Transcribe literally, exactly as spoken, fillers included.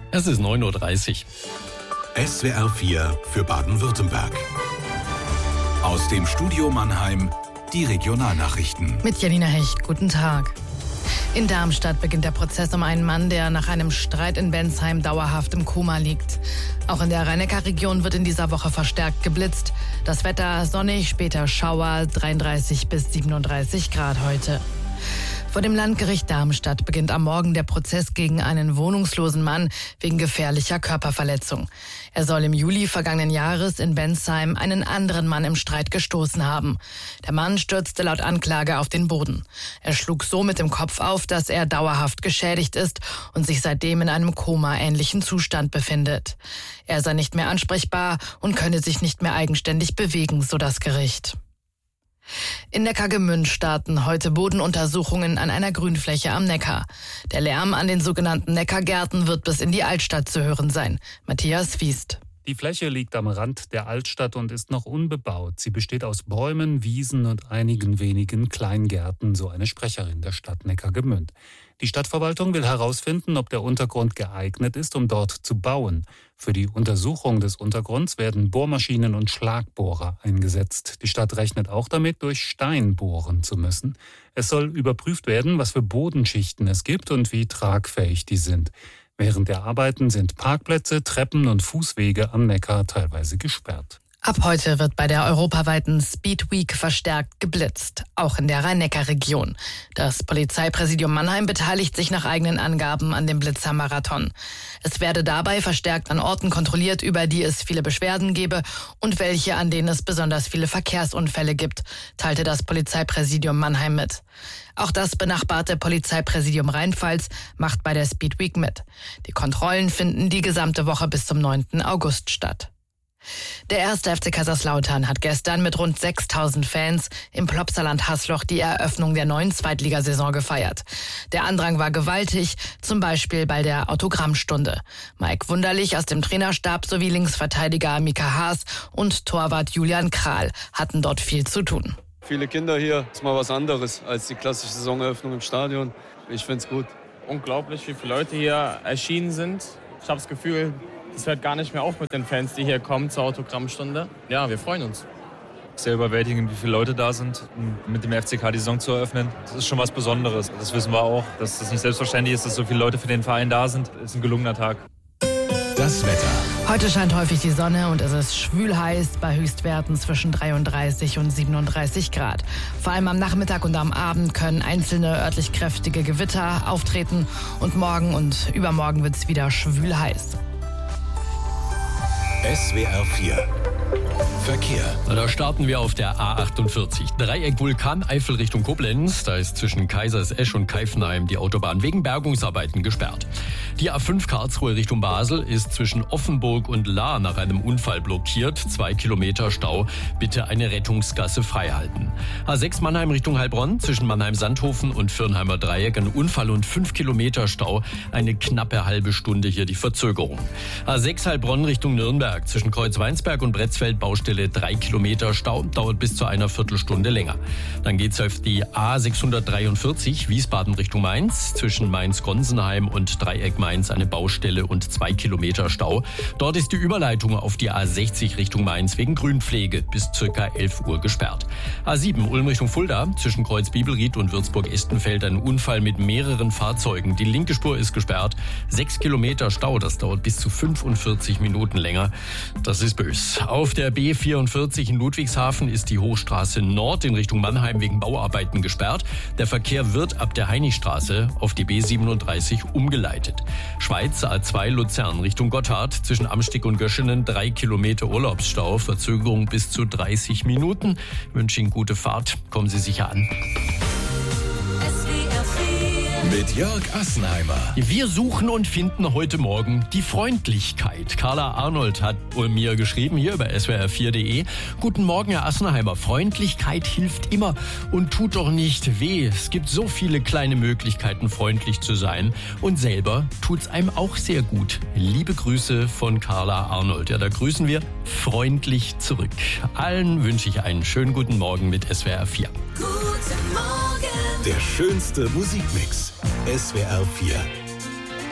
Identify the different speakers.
Speaker 1: Es ist neun Uhr dreißig.
Speaker 2: S W R vier für Baden-Württemberg. Aus dem Studio Mannheim die Regionalnachrichten.
Speaker 3: Mit Janina Hecht, guten Tag. In Darmstadt beginnt der Prozess um einen Mann, der nach einem Streit in Bensheim dauerhaft im Koma liegt. Auch in der Rhein-Neckar-Region wird in dieser Woche verstärkt geblitzt. Das Wetter sonnig, später Schauer, dreiunddreißig bis siebenunddreißig Grad heute. Vor dem Landgericht Darmstadt beginnt am Morgen der Prozess gegen einen wohnungslosen Mann wegen gefährlicher Körperverletzung. Er soll im Juli vergangenen Jahres in Bensheim einen anderen Mann im Streit gestoßen haben. Der Mann stürzte laut Anklage auf den Boden. Er schlug so mit dem Kopf auf, dass er dauerhaft geschädigt ist und sich seitdem in einem Koma-ähnlichen Zustand befindet. Er sei nicht mehr ansprechbar und könne sich nicht mehr eigenständig bewegen, so das Gericht. In Neckargemünd starten heute Bodenuntersuchungen an einer Grünfläche am Neckar. Der Lärm an den sogenannten Neckargärten wird bis in die Altstadt zu hören sein. Matthias Wiest.
Speaker 4: Die Fläche liegt am Rand der Altstadt und ist noch unbebaut. Sie besteht aus Bäumen, Wiesen und einigen wenigen Kleingärten, so eine Sprecherin der Stadt Neckargemünd. Die Stadtverwaltung will herausfinden, ob der Untergrund geeignet ist, um dort zu bauen. Für die Untersuchung des Untergrunds werden Bohrmaschinen und Schlagbohrer eingesetzt. Die Stadt rechnet auch damit, durch Stein bohren zu müssen. Es soll überprüft werden, was für Bodenschichten es gibt und wie tragfähig die sind. Während der Arbeiten sind Parkplätze, Treppen und Fußwege am Neckar teilweise gesperrt.
Speaker 3: Ab heute wird bei der europaweiten Speed Week verstärkt geblitzt, auch in der Rhein-Neckar-Region. Das Polizeipräsidium Mannheim beteiligt sich nach eigenen Angaben an dem Blitzermarathon. Es werde dabei verstärkt an Orten kontrolliert, über die es viele Beschwerden gebe und welche, an denen es besonders viele Verkehrsunfälle gibt, teilte das Polizeipräsidium Mannheim mit. Auch das benachbarte Polizeipräsidium Rheinpfalz macht bei der Speed Week mit. Die Kontrollen finden die gesamte Woche bis zum neunten August statt. Der erste F C Kaiserslautern hat gestern mit rund sechstausend Fans im Plopsaland Haßloch die Eröffnung der neuen Zweitligasaison gefeiert. Der Andrang war gewaltig, zum Beispiel bei der Autogrammstunde. Mike Wunderlich aus dem Trainerstab sowie Linksverteidiger Mika Haas und Torwart Julian Kral hatten dort viel zu tun.
Speaker 5: Viele Kinder hier, ist mal was anderes als die klassische Saisoneröffnung im Stadion. Ich finde es gut.
Speaker 6: Unglaublich, wie viele Leute hier erschienen sind. Ich habe das Gefühl, es hört gar nicht mehr auf mit den Fans, die hier kommen zur Autogrammstunde. Ja, wir freuen uns.
Speaker 7: Sehr überwältigend, wie viele Leute da sind, um mit dem F C K die Saison zu eröffnen. Das ist schon was Besonderes. Das wissen wir auch, dass es nicht selbstverständlich ist, dass so viele Leute für den Verein da sind. Es ist ein gelungener Tag.
Speaker 2: Das Wetter.
Speaker 3: Heute scheint häufig die Sonne und es ist schwül heiß bei Höchstwerten zwischen dreiunddreißig und siebenunddreißig Grad. Vor allem am Nachmittag und am Abend können einzelne örtlich kräftige Gewitter auftreten und morgen und übermorgen wird es wieder schwül heiß.
Speaker 2: S W R vier Verkehr.
Speaker 1: Da starten wir auf der A achtundvierzig. Dreieck Vulkaneifel Richtung Koblenz. Da ist zwischen Kaisersesch und Keifenheim die Autobahn wegen Bergungsarbeiten gesperrt. Die A fünf Karlsruhe Richtung Basel ist zwischen Offenburg und Lahr nach einem Unfall blockiert. Zwei Kilometer Stau. Bitte eine Rettungsgasse freihalten. A sechs Mannheim Richtung Heilbronn. Zwischen Mannheim-Sandhofen und Firnheimer Dreieck ein Unfall und fünf Kilometer Stau. Eine knappe halbe Stunde hier die Verzögerung. A sechs Heilbronn Richtung Nürnberg. Zwischen Kreuzweinsberg und Bretzfeld Baustelle drei Kilometer Stau, dauert bis zu einer Viertelstunde länger. Dann geht's auf die A sechshundertdreiundvierzig Wiesbaden Richtung Mainz. Zwischen Mainz-Gonsenheim und Dreieck Mainz eine Baustelle und zwei Kilometer Stau. Dort ist die Überleitung auf die A sechzig Richtung Mainz wegen Grünpflege bis circa elf Uhr gesperrt. A sieben Ulm Richtung Fulda. Zwischen Kreuz Bibelried und Würzburg-Estenfeld ein Unfall mit mehreren Fahrzeugen. Die linke Spur ist gesperrt. Sechs Kilometer Stau, das dauert bis zu fünfundvierzig Minuten länger. Das ist bös. Auf der B vierundvierzig in Ludwigshafen ist die Hochstraße Nord in Richtung Mannheim wegen Bauarbeiten gesperrt. Der Verkehr wird ab der Heinichstraße auf die B siebenunddreißig umgeleitet. Schweiz A zwei Luzern Richtung Gotthard zwischen Amstig und Göschenen drei Kilometer Urlaubsstau, Verzögerung bis zu dreißig Minuten. Ich wünsche Ihnen gute Fahrt, kommen Sie sicher an.
Speaker 2: Mit Jörg Assenheimer.
Speaker 1: Wir suchen und finden heute Morgen die Freundlichkeit. Carla Arnold hat mir geschrieben, hier über S W R vier punkt de. Guten Morgen, Herr Assenheimer. Freundlichkeit hilft immer und tut doch nicht weh. Es gibt so viele kleine Möglichkeiten, freundlich zu sein. Und selber tut's einem auch sehr gut. Liebe Grüße von Carla Arnold. Ja, da grüßen wir freundlich zurück. Allen wünsche ich einen schönen guten Morgen mit S W R vier.
Speaker 2: Guten Morgen. Der schönste Musikmix. S W R vier.